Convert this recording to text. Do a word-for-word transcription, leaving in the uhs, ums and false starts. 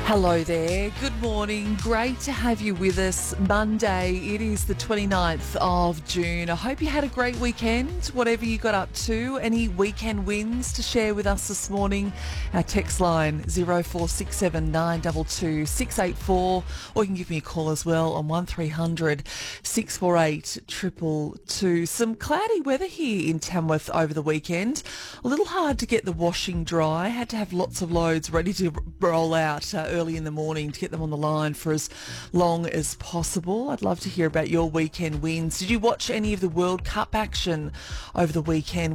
Hello there. Good morning. Great to have you with us. Monday, it is the twenty-ninth of June. I hope you had a great weekend, whatever you got up to. Any weekend wins to share with us this morning? Our text line zero four six seven nine two two six eight four, or you can give me a call as well on one three hundred six four eight two two two. Some cloudy weather here in Tamworth over the weekend. A little hard to get the washing dry. Had to have lots of loads ready to roll out uh, early in the morning to get them on the line for as long as possible. I'd love to hear about your weekend wins. Did you watch any of the World Cup action over the weekend?